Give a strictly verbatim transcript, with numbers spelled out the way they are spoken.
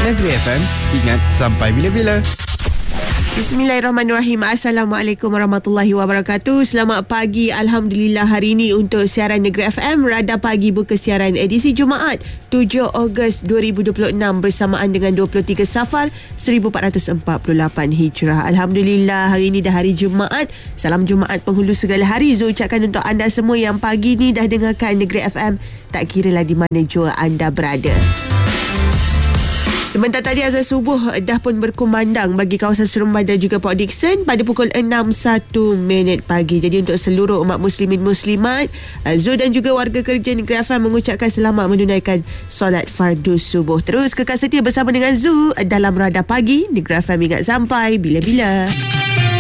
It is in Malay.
Negeri F M, ingat sampai bila-bila. Bismillahirrahmanirrahim. Assalamualaikum warahmatullahi wabarakatuh. Selamat pagi. Alhamdulillah hari ini untuk siaran Negeri F M, Radar Pagi buka siaran edisi Jumaat tujuh Ogos dua ribu dua puluh enam bersamaan dengan dua puluh tiga Safar seribu empat ratus empat puluh lapan Hijrah. Alhamdulillah hari ini dah hari Jumaat. Salam Jumaat penghulu segala hari Zu ucapkan untuk anda semua yang pagi ni dah dengarkan Negeri F M, tak kiralah di mana jua anda berada. Sebentar tadi azan subuh dah pun berkumandang bagi kawasan Seremban dan juga Port Dickson pada pukul enam satu minit pagi. Jadi untuk seluruh umat muslimin muslimat, Zul dan juga warga kerja Negeri F M mengucapkan selamat menunaikan solat fardu subuh. Terus kekal setia bersama dengan Zul dalam Radar Pagi Negeri F M, ingat sampai bila-bila.